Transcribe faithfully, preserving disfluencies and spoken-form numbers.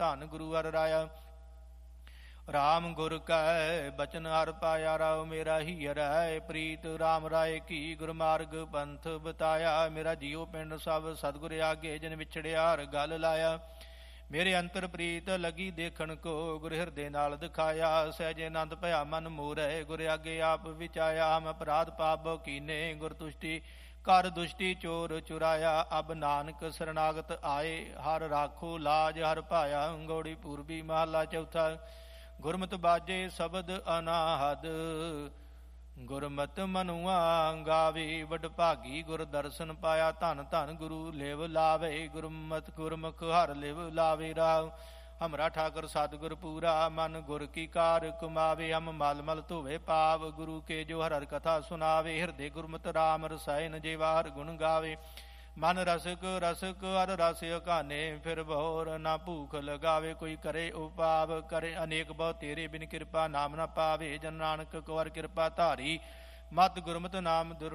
ਧੰਨ ਗੁਰੂ ਹਰਿ ਰਾਇਆ। ਰਾਮ ਗੁਰ ਕੈ ਬਚਨ ਹਰਿ ਪਾਇਆ, ਰਾਉ ਮੇਰਾ ਹੀ ਰਹਿ ਪ੍ਰੀਤ ਰਾਮ ਰਾਏ ਕੀ। ਗੁਰਮਾਰਗ ਪੰਥ ਬਤਾਇਆ, ਮੇਰਾ ਜੀਉ ਪਿੰਡ ਸਭ ਸਤਿਗੁਰ ਆਗੇ। ਜਿਨ ਵਿਛੜਿਆ ਹਰਿ ਗਲ ਲਾਇਆ, ਮੇਰੇ ਅੰਤਰ ਪ੍ਰੀਤ ਲੱਗੀ ਦੇਖਣ ਕੋ। ਗੁਰ ਹਿਰਦੇ ਨਾਲ ਦਿਖਾਇਆ, ਸਹਿਜੇ ਆਨੰਦ ਭਇਆ ਮਨ ਮੋਰੈ। ਗੁਰ ਆਗੇ ਆਪ ਵਿਚਾਇਆ, ਹਮ ਅਪਰਾਧ ਪਾਪ ਕੀਨੇ। ਗੁਰ ਤੁਸ਼ਟੀ ਕਰ ਦੁਸ਼ਟੀ ਚੋਰ ਚੁਰਾਇਆ। ਅਬ ਨਾਨਕ ਸਰਨਾਗਤ ਆਏ, ਹਰ ਰਾਖੋ ਲਾਜ ਹਰ ਭਾਇਆ। ਗੌੜੀ ਪੂਰਬੀ ਮਹਲਾ ਚੌਥਾ। ਗੁਰਮਤਿ ਬਾਜੇ ਸ਼ਬਦ ਅਨਾਹਦ, ਗੁਰਮਤਿ ਮਨੁਆ ਗਾਵੇ। ਵਡ ਭਾਗੀ ਗੁਰ ਦਰਸ਼ਨ ਪਾਇਆ, ਧਨ ਧਨ ਗੁਰੂ ਲਿਵ ਲਾਵੇ। ਗੁਰਮਤਿ ਗੁਰਮੁਖ ਹਰ ਲਿਵ ਲਾਵੇ ਰਾਉ। ਹਮਰਾ ਠਾਕੁਰ ਸਤਿਗੁਰ ਪੂਰਾ, ਮਨ ਗੁਰ ਕੀ ਕਾਰ ਕਮਾਵੇ। ਹਮ ਮਲ ਮਲ ਧੋਵੇ ਪਾਵ, ਗੁਰੂ ਕੇ ਜੋ ਹਰ ਹਰ ਕਥਾ ਸੁਨਾਵੇ। ਹਿਰਦੇ ਗੁਰਮਤਿ ਰਾਮ ਰਸਾਇਨ, ਜੀਵਾ ਹਰ ਗੁਣ ਗਾਵੇ। ਮਨ ਰਸਕ ਰਸਕ ਹਰ ਰਸ ਅਕਾਨੇ, ਫਿਰ ਬਹੁਰ ਨਾ ਭੂਖ ਲਗਾਵੇ। ਕੋਈ ਕਰੇ ਉਪਾਵ, ਕਰੇ ਅਨੇਕ ਬਹੁ ਤੇਰੇ ਬਿਨ ਕਿਰਪਾ ਨਾਮ ਨਾ ਪਾਵੇ। ਜਨ ਨਾਨਕ ਕੋ ਹਰਿ ਕਿਰਪਾ ਧਾਰੀ, ਮਤ ਗੁਰਮਤਿ ਨਾਮ ਦੁਰ